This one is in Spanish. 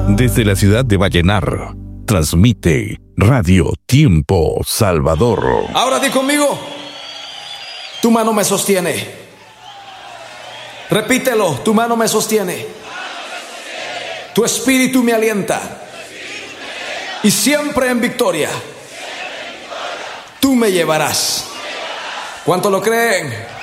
Desde la ciudad de Vallenar, transmite Radio Tiempo Salvador. Ahora di conmigo, tu mano me sostiene. Repítelo, tu mano me sostiene. Tu espíritu me alienta. Y siempre en victoria, tú me llevarás. ¿Cuánto lo creen?